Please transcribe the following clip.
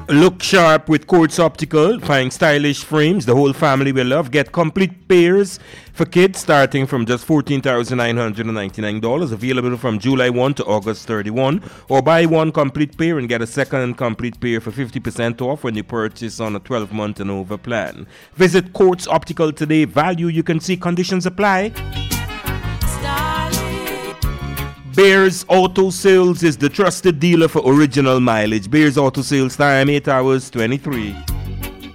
Look sharp with Quartz Optical. Find stylish frames the whole family will love. Get complete pairs for kids starting from just $14,999. Available from July 1 to August 31. Or buy one complete pair and get a second complete pair for 50% off when you purchase on a 12-month and over plan. Visit Quartz Optical today. Value you can see. Conditions apply. Bears Auto Sales is the trusted dealer for original mileage. Bears Auto Sales time 8 hours 23.